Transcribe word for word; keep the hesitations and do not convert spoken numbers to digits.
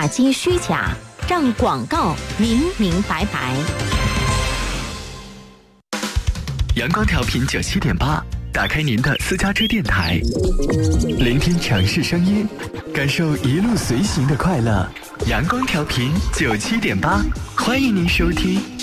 打击虚假，让广告明明白白。 阳光调频九七点八，打开您的私家车电台，聆听城市声音，感受一路随行的快乐。阳光调频九七点八，欢迎您收听。